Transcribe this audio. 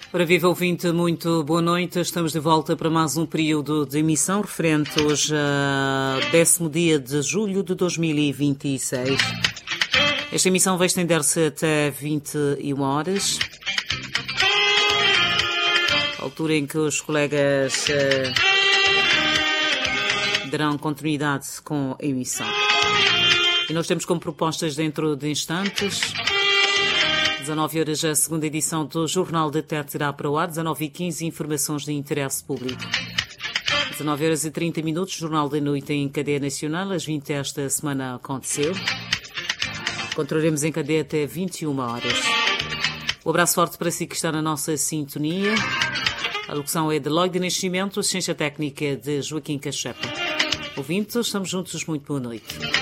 Ora, viva ouvinte, muito boa noite. Estamos de volta para mais um período de emissão referente hoje a 10º dia de julho de 2026. Esta emissão vai estender-se até 21 horas, altura em que os colegas darão continuidade com a emissão. E nós temos como propostas dentro de instantes. 19 horas, a segunda edição do Jornal da Terra irá para o ar. 19h15, informações de interesse público. 19 horas e 30 minutos, Jornal da Noite em cadeia nacional. Às 20 esta semana aconteceu. Encontraremos em cadeia até 21 horas. Um abraço forte para si que está na nossa sintonia. A locução é de Lloyd de Nascimento, assistência técnica de Joaquim Cachepa. Ouvintes, estamos juntos, muito boa noite.